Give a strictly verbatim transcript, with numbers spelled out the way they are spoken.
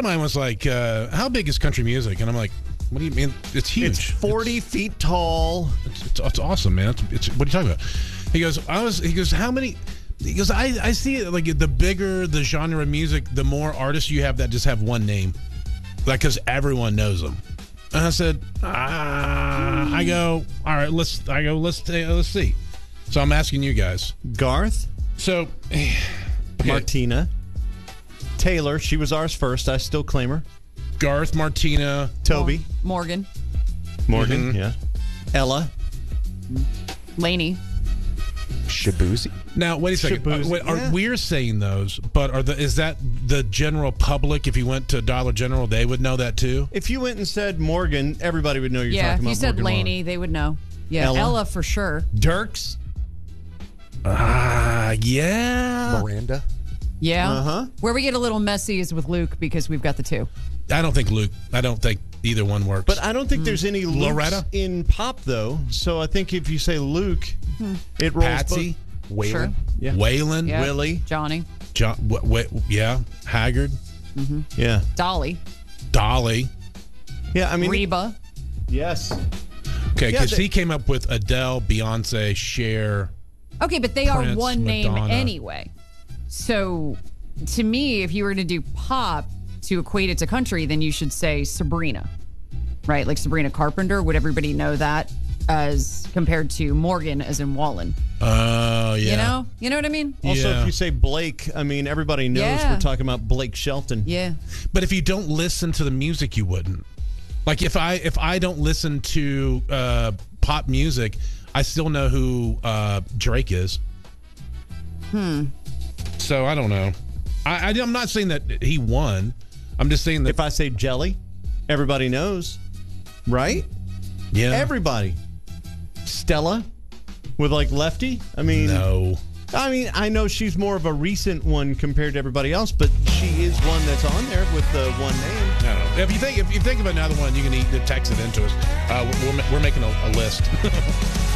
of mine was like, uh, how big is country music? And I'm like, what do you mean? It's huge. It's forty it's, feet tall. It's, it's, it's awesome, man. It's, it's, what are you talking about? He goes, I was. He goes, how many? He goes, I, I see it like the bigger the genre of music, the more artists you have that just have one name, like because everyone knows them. And I said, ah, I go, all right, let's. I go, let's let's see. So I'm asking you guys, Garth. So, okay. Martina, Taylor. She was ours first. I still claim her. Garth, Martina, Toby, Morgan, Morgan, mm-hmm. yeah, Ella, Lainey, Shabuzi. Now, wait a second. Shabuzi, Uh, wait, yeah. are we're saying those, but are the is that the general public? If you went to Dollar General, they would know that too. If you went and said Morgan, everybody would know you're yeah. talking If about you said Morgan Lainey, Wallen. they would know. Yeah, Ella? Ella, for sure. Dirks, Ah, yeah. Miranda. Yeah. Uh-huh. Where we get a little messy is with Luke because we've got the two. I don't think Luke. I don't think either one works. but I don't think there's any Lukes Loretta? in pop though. So I think if you say Luke, it rolls. Patsy, Waylon. Sure. Yeah. Waylon, Yeah. Willie. Johnny, John, w- w- yeah, Haggard, both. Yeah, Dolly, Dolly. yeah. I mean, Reba. yes. Okay, Yeah, because they- he came up with Adele, Beyonce, Cher. Okay, but they are Prince, one name Madonna. anyway. So, to me, if you were to do pop to equate it to country, then you should say Sabrina, right? Like Sabrina Carpenter. Would everybody know that as compared to Morgan, as in Wallen? Oh, yeah. You know, you know what I mean? Also, Yeah. if you say Blake, I mean, everybody knows Yeah. we're talking about Blake Shelton. Yeah. But if you don't listen to the music, you wouldn't. Like if I if I don't listen to uh, pop music, I still know who uh, Drake is. Hmm. So I don't know. I, I I'm not saying that he won. I'm just saying that. If I say Jelly, everybody knows, right? yeah. Everybody. Stella with like Lefty. I mean, no. I mean, I know she's more of a recent one compared to everybody else, but she is one that's on there with the one name. I don't know. If you think if you think of another one, you can e- text it into us. Uh, we're, we're, we're making a, a list.